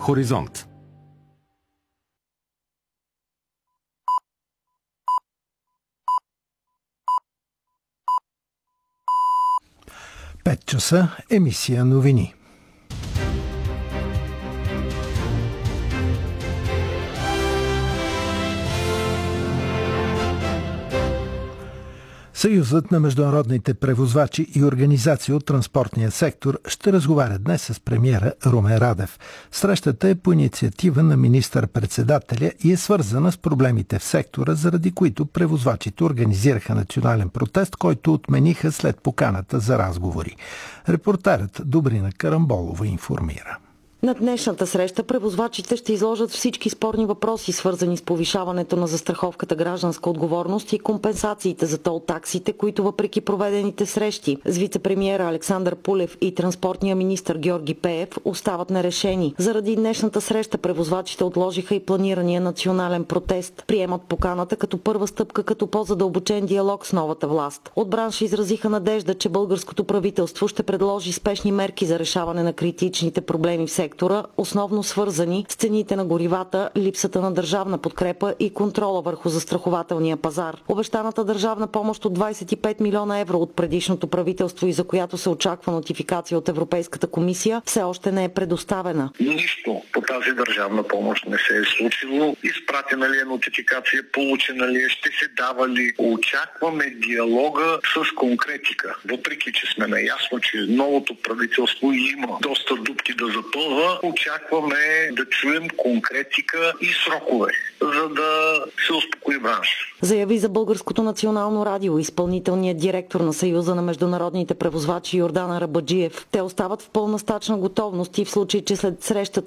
Хоризонт. Пет часа, емисия новини. Съюзът на международните превозвачи и организации от транспортния сектор ще разговаря днес с премиера Румен Радев. Срещата е по инициатива на министър-председателя и е свързана с проблемите в сектора, заради които превозвачите организираха национален протест, който отмениха след поканата за разговори. Репортерът Добрина Карамболова информира. На днешната среща превозвачите ще изложат всички спорни въпроси, свързани с повишаването на застраховката гражданска отговорност и компенсациите за тол таксите, които въпреки проведените срещи с вице-премиера Александър Пулев и транспортния министър Георги Пеев остават нерешени. Заради днешната среща превозвачите отложиха и планирания национален протест. Приемат поканата като първа стъпка като по-задълбочен диалог с новата власт. От бранша изразиха надежда, че българското правителство ще предложи спешни мерки за решаване на критичните проблеми в сектора, основно свързани с цените на горивата, липсата на държавна подкрепа и контрола върху застрахователния пазар. Обещаната държавна помощ от 25 милиона евро от предишното правителство и за която се очаква нотификация от Европейската комисия, все още не е предоставена. Нищо по тази държавна помощ не се е случило. Изпратена ли е нотификация, получена ли е, ще се дава ли? Очакваме диалога с конкретика. Въпреки че сме наясно, че новото правителство има доста дупки да запълва, очакваме да чуем конкретика и срокове, за да се успокои бранш. Заяви за Българското национално радио изпълнителният директор на Съюза на международните превозвачи Йордан Арабаджиев. Те остават в пълна стачна готовност и в случай, че след срещата